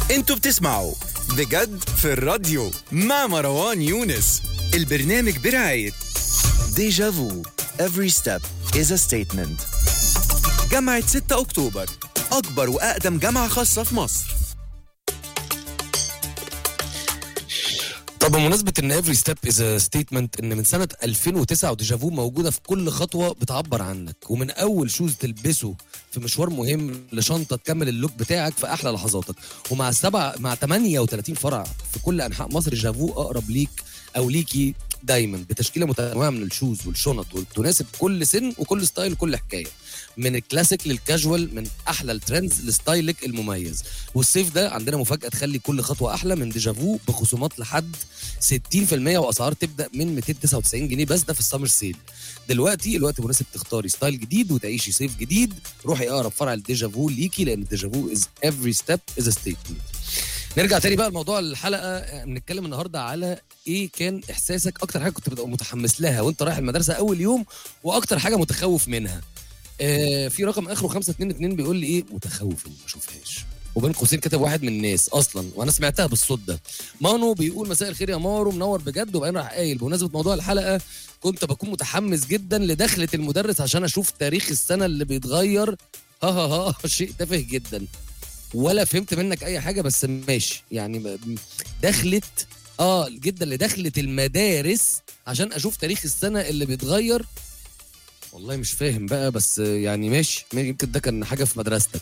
انتوا بتسمعوا بجد في الراديو مع مروان يونس. البرنامج برعاية ديجافو Every step is a statement. جامعة 6 أكتوبر، أكبر وأقدم جامعة خاصة في مصر. طب بمناسبة ان every step is a statement، ان من سنة 2009 وديجافو موجودة في كل خطوة بتعبر عنك، ومن اول شوز تلبسه في مشوار مهم لشنطة تكمل اللوك بتاعك في احلى لحظاتك، ومع 38 فرع في كل انحاء مصر. ديجافو اقرب ليك او ليكي دايما بتشكيلة متنوعة من الشوز والشنط وتناسب كل سن وكل ستايل وكل حكاية، من الكلاسيك للكاجوال، من احلى الترندز لستايلك المميز. والصيف ده عندنا مفاجأة تخلي كل خطوة احلى من ديجافو، بخصومات لحد 60% واسعار تبدا من 299 جنيه بس، ده في السمر سيل. دلوقتي الوقت مناسب تختاري ستايل جديد وتعيشي صيف جديد. روحي اقرب فرع لديجافو ليكي، لان ديجافو از every step is a statement. نرجع تاني بقى لموضوع الحلقه. بنتكلم النهارده على ايه كان احساسك، اكتر حاجه كنت بتبقى متحمس لها وانت رايح المدرسه اول يوم، واكتر حاجه متخوف منها. في رقم اخره 522 بيقول لي ايه متخوف اني ما اشوفهاش، وبين قوسين كتب واحد من الناس اصلا وانا سمعتها بالصوت ده. مانو بيقول مساء الخير يا مارو، منور بجد. وبعدين راح قايل بمناسبه موضوع الحلقه، كنت بكون متحمس جدا لدخله المدرس عشان اشوف تاريخ السنه اللي بيتغير. ها شيء تافه جدا، ولا فهمت منك اي حاجه، بس ماشي يعني. دخلت جدا لدخله المدارس عشان اشوف تاريخ السنه اللي بيتغير. والله مش فاهم بقى، بس يعني ماشي، يمكن ده كان حاجه في مدرستك.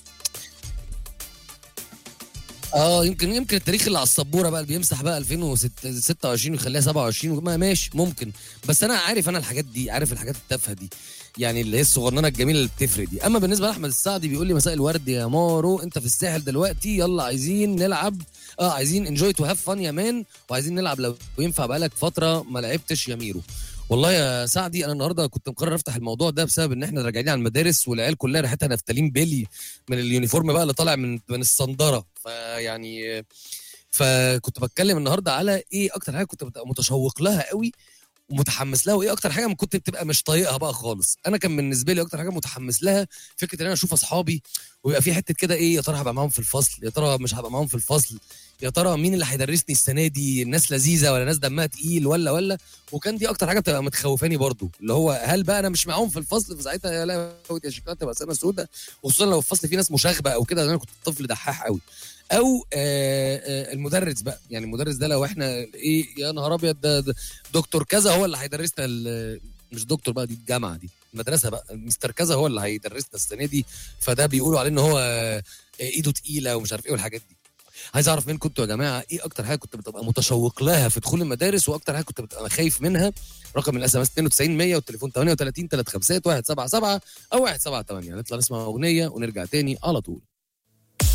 يمكن التاريخ اللي على السبوره بقى اللي بيمسح بقى 2026 ويخليها 27، ماشي ممكن. بس انا عارف الحاجات دي، عارف الحاجات التافهه دي، يعني اللي هي الصغننه الجميله اللي بتفرق دي. اما بالنسبه لاحمد السعدي بيقول لي مساء الورد يا مارو، انت في الساحل دلوقتي، يلا عايزين نلعب، عايزين انجوي تو هاف فن يا مان، وعايزين نلعب لو ينفع، بقالك فتره ما لعبتش يا ميرو. والله يا سعدي انا النهارده كنت مقرر افتح الموضوع ده بسبب ان احنا راجعين على المدارس والعيال كلها ريحتها نفتالين بيلي من اليونيفورم بقى اللي طالع من الصندره. فيعني فكنت بتكلم النهارده على ايه اكتر حاجه كنت ببقى متشوق لها قوي ومتحمس لها، وايه اكتر حاجه ما كنت بتبقى مش طايقها بقى خالص. انا كان بالنسبه لي اكتر حاجه متحمس لها فكره ان انا اشوف اصحابي ويبقى في حته كده، ايه يا ترى هبقى معاهم في الفصل، يا ترى مش هبقى معاهم في الفصل، يا ترى مين اللي هيدرسني السنه دي، الناس لذيذه ولا ناس دمها تقيل ولا. وكان دي اكتر حاجه بتبقى متخوفاني برضو، اللي هو هل بقى انا مش معاهم في الفصل، في ساعتها يا لا يا شكلها تبقى سنه سودة، وخصوصا لو الفصل فيه ناس مشاغبه او كده. انا كنت طفل دحاح قوي. او المدرس بقى، يعني المدرس ده لو احنا ايه يا نهار ابيض، ده دكتور كذا هو اللي هيدرسنا، مش دكتور بقى، دي الجامعه دي المدرسه بقى، مستر كذا هو اللي هيدرسنا السنه دي، فده بيقولوا عليه ان هو ايده تقيله ومش عارف ايه والحاجات دي. عايز اعرف منكم انتوا يا جماعه ايه اكتر حاجه كنت بتبقى متشوق لها في دخول المدارس، واكتر حاجه كنت بتبقى خايف منها. رقم الاس ام اس 92 100 والتليفون 38 351 177 او 178. نطلع نسمع اغنيه ونرجع تاني على طول.